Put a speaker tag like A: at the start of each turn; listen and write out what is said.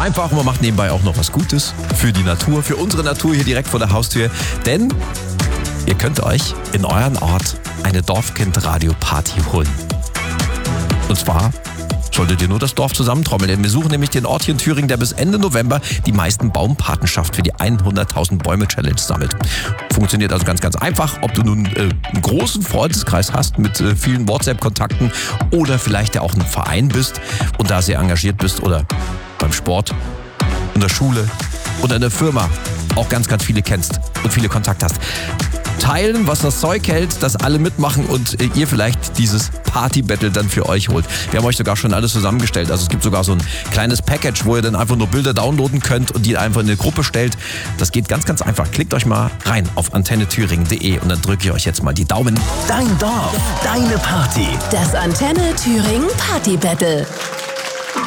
A: einfach und man macht nebenbei auch noch was Gutes für die Natur, für unsere Natur hier direkt vor der Haustür. Denn ihr könnt euch in euren Ort eine Dorfkind-Radio-Party holen. Und zwar solltet ihr nur das Dorf zusammentrommeln, denn wir suchen nämlich den Ort hier in Thüringen, der bis Ende November die meisten Baumpatenschaft für die 100.000 Bäume-Challenge sammelt. Funktioniert also ganz, ganz einfach, ob du nun einen großen Freundeskreis hast mit vielen WhatsApp-Kontakten oder vielleicht ja auch ein Verein bist und da sehr engagiert bist oder beim Sport, in der Schule oder in der Firma auch ganz, ganz viele kennst und viele Kontakte hast. Teilen, was das Zeug hält, dass alle mitmachen und ihr vielleicht dieses Party-Battle dann für euch holt. Wir haben euch sogar schon alles zusammengestellt. Also es gibt sogar so ein kleines Package, wo ihr dann einfach nur Bilder downloaden könnt und die einfach in eine Gruppe stellt. Das geht ganz, ganz einfach. Klickt euch mal rein auf antennethüringen.de und dann drücke ich euch jetzt mal die Daumen.
B: Dein Dorf, deine Party.
C: Das Antenne Thüringen Party Battle.